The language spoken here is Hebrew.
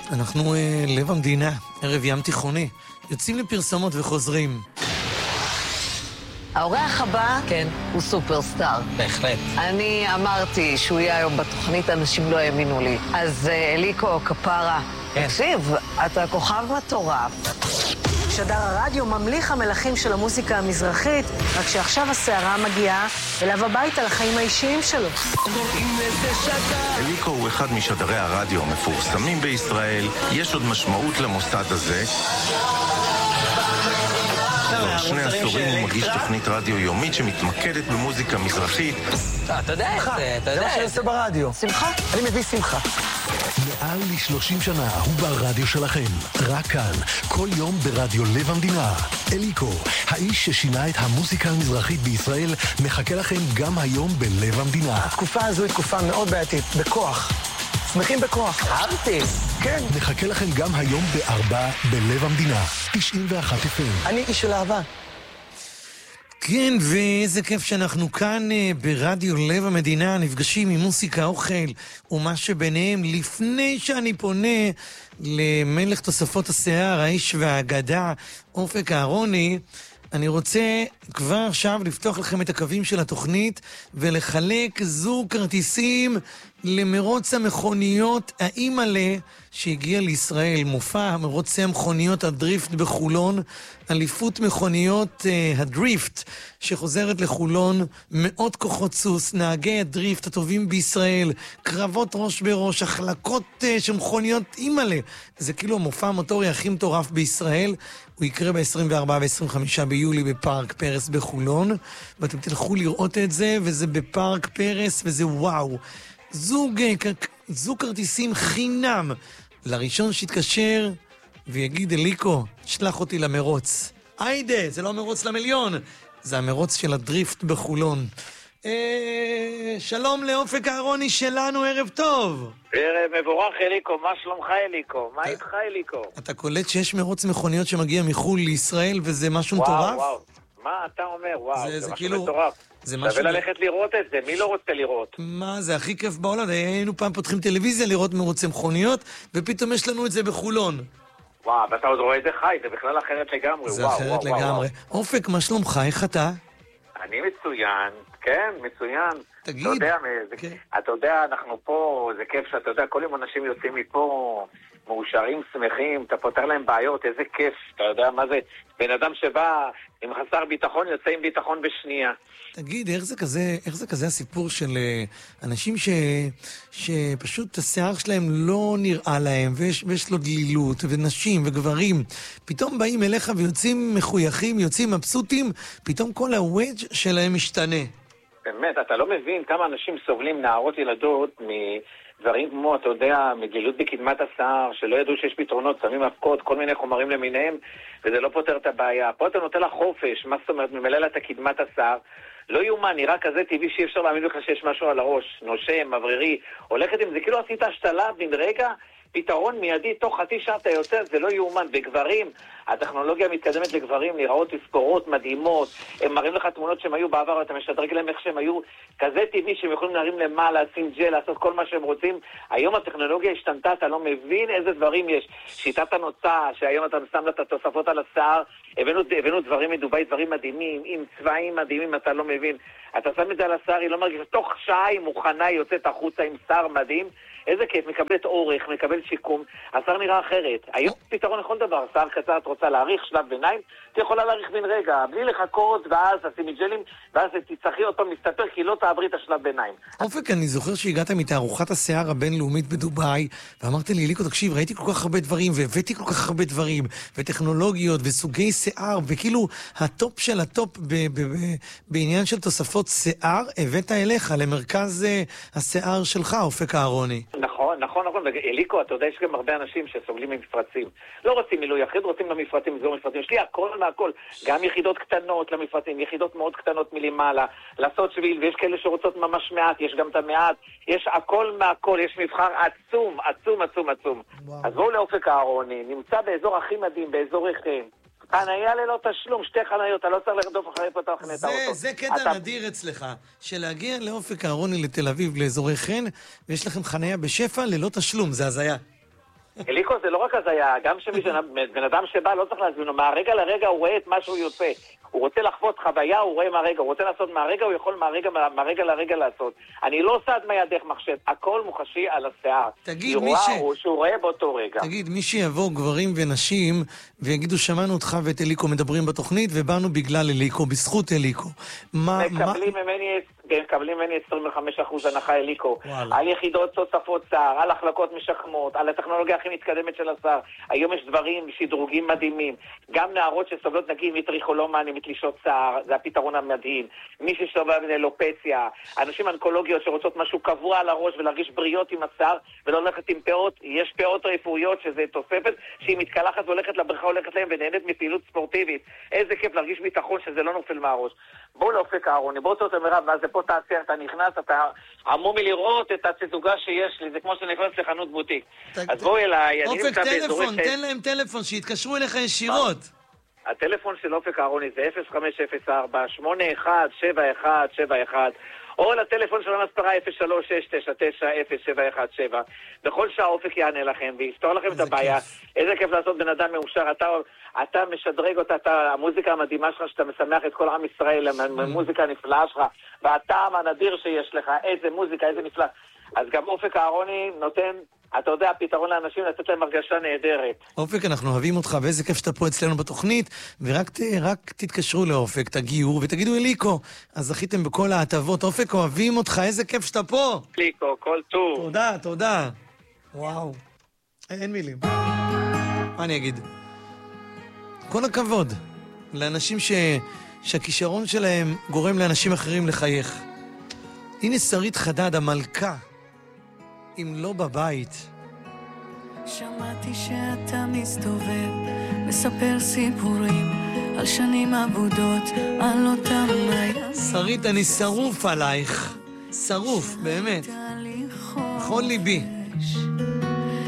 אנחנו לב המדינה, ערב ים תיכוני. יוצאים לפרסומות וחוזרים. האורח הבא הוא סופרסטאר. בהחלט. אני אמרתי שהוא יהיה היום בתוכנית, אנשים לא האמינו לי. אז אליקו, כפרה, תקשיב, אתה כוכב מטורף. שדר הרדיו ממליך המלכים של המוזיקה המזרחית, רק שעכשיו הסערה מגיעה אליו הביתה לחיים האישיים שלו. אליקו הוא אחד משדרי הרדיו המפורסמים בישראל. יש עוד משמעות למוסד הזה. כבר 2 עשורים הוא מגיש תוכנית רדיו יומית שמתמקדת במוזיקה מזרחית. אתה יודע איך זה, אתה יודע. זה מה שאני עושה ברדיו. שמחה? אני מביא שמחה. מעל ל-30 שנה הוא ברדיו שלכם. רק כאן, כל יום ברדיו לב המדינה. אליקו, האיש ששינה את המוזיקה המזרחית בישראל, מחכה לכם גם היום בלב המדינה. התקופה הזו היא תקופה מאוד בעייתית, בכוח. שמחים בכוח. אהבתי. כן. נחכה לכם גם היום ב-4 בלב המדינה. 91 FM. אני איש של אהבה. כן, ואיזה כיף שאנחנו כאן ברדיו לב המדינה, נפגשים עם מוסיקה, אוכל ומה שביניהם. לפני שאני פונה למלך תוספות השיער, האיש והאגדה, אופק אהרוני, אני רוצה כבר עכשיו לפתוח לכם את הקווים של התוכנית ולחלק זוג כרטיסים למרוץ המכוניות האימאלה שהגיע לישראל. מופע מרוץ המכוניות הדריפט בחולון, אליפות מכוניות הדריפט שחוזרת לחולון, מאות כוחות סוס, נהגי הדריפט הטובים בישראל, קרבות ראש בראש, החלקות של מכוניות אימאלה. זה כאילו המופע המוטורי הכי מטורף בישראל. הוא יקרה ב-24 ו-25 ביולי בפארק פרס בחולון, ואתם תלכו לראות את זה, וזה בפארק פרס, וזה וואו. זוג כרטיסים חינם לראשון שיתקשר ויגיד, אליקו, שלח אותי למרוץ. היידה, זה לא מרוץ למיליון, זה המרוץ של הדריפט בחולון. שלום לאופק אהרוני שלנו, ערב טוב. ערב מבורך אליקו, מה שלומך אליקו? מה איתך אליקו? אתה קולט שיש מרוץ מכוניות שמגיע מחול לישראל וזה משהו מטורף? וואו, מה אתה אומר? וואו, זה משהו כאילו, מטורף. שווה ללכת לראות את זה, מי לא רוצה לראות? מה, זה הכי כיף בעולם. היינו פעם פותחים טלוויזיה לראות מרוצי מכוניות, ופתאום יש לנו את זה בחולון. וואו, ואתה עוד רואה את זה חי, זה בכלל אחרת לגמרי. זה אחרת לגמרי. אופק, מה שלומך? איך אתה? אני מצוין, כן, מצוין. תגיד. אתה יודע, אנחנו פה, זה כיף שאתה יודע, כל יום אנשים יוצאים מפה מאושרים, שמחים, אתה פותר להם בעיות, איזה כיף, אתה יודע מה זה? בן אדם שבא עם חסר ביטחון, יוצא עם ביטחון בשנייה. תגיד, איך זה כזה הסיפור של אנשים שפשוט השיער שלהם לא נראה להם, ויש לו דלילות, ונשים וגברים, פתאום באים אליך ויוצאים מחויכים, יוצאים מבסוטים, פתאום כל הוודג' שלהם משתנה. באמת, אתה לא מבין כמה אנשים סובלים, נערות ילדות, מדברים כמו, אתה יודע, מגלילות בקדמת השיער, שלא ידעו שיש פתרונות, שמים אבקות, כל מיני חומרים למיניהם, וזה לא פותר את הבעיה. פה אתה נותן לה חופש, מה זאת אומרת, ממלא לה את קדמת השיער, לא יומן, נראה כזה טבעי שאי אפשר להאמין לך שיש משהו על הראש, נושם, מברירי, הולכת עם זה, כאילו עשית השתלה בן רגע, פתרון מיידי, תוך חצי שעה אתה יוצא, זה לא יאומן. בגברים, הטכנולוגיה מתקדמת לגברים, נראות תספורות מדהימות, הם מראים לך תמונות שהם היו בעבר, ואתה משדרג להם איך שהם היו כזה טבעי, שהם יכולים להרים למעלה, לשים ג'ל, לעשות כל מה שהם רוצים. היום הטכנולוגיה השתנתה, אתה לא מבין איזה דברים יש. שיטת הנוצה, שהיום אתה שם לה את התוספות על השיער, הבאנו דברים מדובי, דברים מדהימים, עם צבעים מדהימים, אתה לא מבין. אתה שם את זה על השיער, היא לא מרגישה, תוך שעה היא מוכנה, היא יוצאת החוצה עם שיער מדהים. איזה כיף, מקבלת אורך, מקבל שיקום, השיער נראה אחרת. היום פתרון לכל דבר, שיער קצר את רוצה להאריך שלב ביניים, אתה יכולה להאריך בן רגע, בלי לחכות, ואז תשימי ג'לים, ואז תצטרכי אותו מסתפר, כי לא תעברי את השלב ביניים. אופק, אני זוכר שהגעת מתערוכת השיער הבינלאומית בדובאי, ואמרת לי, אליקו, תקשיב, ראיתי כל כך הרבה דברים, והבאתי כל כך הרבה דברים, וטכנולוגיות, וסוגי שיער, וכאילו הטופ של הטופ בעניין של תוספות שיער, הבאת אליך, למרכז השיער שלך, אופק אהרוני. נכון. אליקו, אתה יודע, יש גם הרבה אנשים שסובלים ממפרצים. לא רוצים מילוי יחיד, רוצים למפרצים, לסגור מפרצים. יש לי הכל מהכל. גם יחידות קטנות למפרצים, יחידות מאוד קטנות מלמעלה, לעשות שביל, ויש כאלה שרוצות ממש מעט, יש גם את המעט, יש הכל מהכל, יש מבחר עצום. אז בואו לאופק אהרוני, נמצא באזור הכי מדהים, באזור ריחן. חניה ללא תשלום, 2 חניות, אתה לא צריך לרדוף אחרי פה את האוטו. זה קטע נדיר אצלך, שלהגיע לאופק אהרוני לתל אביב, לאזורי חן, ויש לכם חניה בשפע ללא תשלום, זה הזיה. אליקו זה לא רק הזיה, גם בן אדם שבא לא צריך להזמין לו, מהרגע לרגע הוא רואה את מה שהוא יוצא. הוא רוצה לחוות חוויה, הוא רואה מהרגע, הוא רוצה לעשות מהרגע, הוא יכול מהרגע לרגע לעשות. אני לא עושה דמיה דרך מחשב, הכל מוחשי על השיער. תגיד, שהוא רואה באותו רגע. תגיד, מי שיבוא גברים ונשים ויגידו, שמענו אותך ואת אליקו מדברים בתוכנית, ובאנו בגלל אליקו, בזכות אליקו. מקבלים ממני 25% הנחה אליקו, על יחידות תוספות שיער, על החלקות משכמות, על הטכנולוגיה הכי מתקדמת של השיער. היום יש דברים, שדרוגים מדהימים. גם נערות שסובלות נגיד מטריכולומנים, מתלישות שיער, זה הפתרון המדהים. מי שסובל מנלופציה, אנשים אונקולוגיות שרוצות משהו קבוע על הראש ולהרגיש בריאות עם השיער ולא ללכת עם פאות, יש פאות רפואיות שזה תוספת שהיא מתקלחת והולכת לבריכה, הולכת להם ונהנית מפעילות ספורטיבית. איזה כיף להרגיש ביטחון שזה לא נופל מהראש. בואו לאופק אהרוני, בואו תוצאות המרב, ואז פה תעשייה, אתה נכנס, אתה עמום מלראות את התצוגה שיש לי, זה כמו שנכנס לחנות בוטיק. אז בואו אליי, אופק טלפון, תן להם טלפון, שיתקשרו אליך ישירות. הטלפון של אופק אהרוני זה 0504-817171, או לטלפון של המספרה 03-699-0717. בכל שעה אופק יענה לכם ויפתור לכם את הבעיה. איזה כיף לעשות בן אדם מאושר. אתה משדרג אותה, המוזיקה המדהימה שלך, שאתה משמח את כל עם ישראל, המוזיקה הנפלאה שלך, והטעם הנדיר שיש לך, איזה מוזיקה, איזה נפלא. אז גם אופק אהרוני נותן, אתה יודע, פתרון לאנשים לתת להם הרגשה נהדרת. אופק, אנחנו אוהבים אותך, ואיזה כיף שאתה פה אצלנו בתוכנית, ורק תתקשרו לאופק, תגיעו ותגידו אליקו, אז זכיתם בכל ההטבות. אופק, אוהבים אותך, איזה כיף שאתה פה. אליקו, כל טוב. תודה, תודה. וואו, אין מילים. מה אני אגיד? כל הכבוד לאנשים שהכישרון שלהם גורם לאנשים אחרים לחייך. הנה שרית חדד, המלכה, אם לא בבית. שמעתי שאתה מסתובב, מספר סיפורים על שנים עבודות, על אותם מים. שרית, אני שרוף עלייך. שרוף, באמת. בכל ליבי.